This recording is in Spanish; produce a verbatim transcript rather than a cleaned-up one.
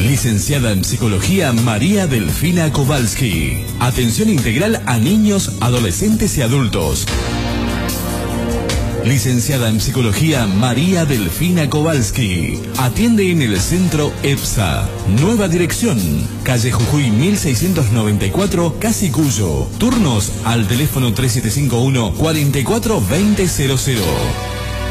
Licenciada en Psicología María Delfina Kowalski. Atención integral a niños, adolescentes y adultos. Licenciada en Psicología María Delfina Kowalski. Atiende en el Centro EPSA. Nueva dirección. Calle Jujuy mil seiscientos noventa y cuatro, Casi Cuyo. Turnos al teléfono tres siete cinco uno, cuatro cuatro dos cero cero.